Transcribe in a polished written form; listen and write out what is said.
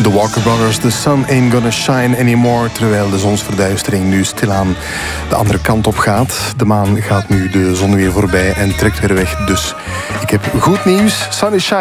The Walker Brothers, The Sun Ain't Gonna Shine Anymore. Terwijl de zonsverduistering nu stilaan de andere kant op gaat. De maan gaat nu de zon weer voorbij en trekt weer weg. Dus ik heb goed nieuws. Sun is shining.